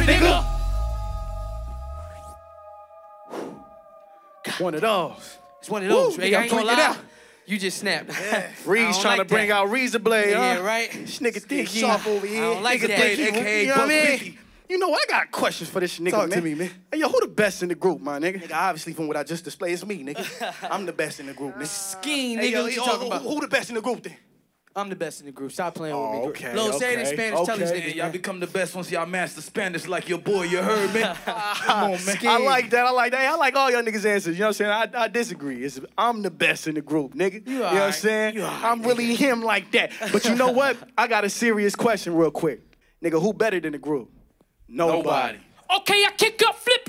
nigga. One of those. It's one of those, Woo, Ray. nigga, I ain't gonna bring it lie. out. You just snapped. Reed's trying to bring out Razor Blade, huh? Yeah, right. This nigga think he soft over here. I don't like nigga that. think he, AKA you know what I Buck mean? 50. You know, I got questions for this nigga, Talk man. to me, man. Hey, yo, who the best in the group, my nigga? Nigga, obviously, from what I just displayed, it's me, nigga. I'm the best in the group, nigga. Scheme, Hey, nigga. yo, What you talking about? Who the best in the group, then? I'm the best in the group. Stop playing with me. Okay, Lil, say it in okay, Spanish. Tell these okay. niggas, Y'all man. become the best once y'all master Spanish like your boy, you heard me? Come on, man. I like that. Hey, I like all y'all niggas' answers. You know what I'm saying? I disagree. I'm the best in the group, nigga. You know what I'm alright. saying? You alright, I'm really him like that. But you know what? I got a serious question real quick. Nigga, who better than the group? Nobody. Okay, I kick up, flip,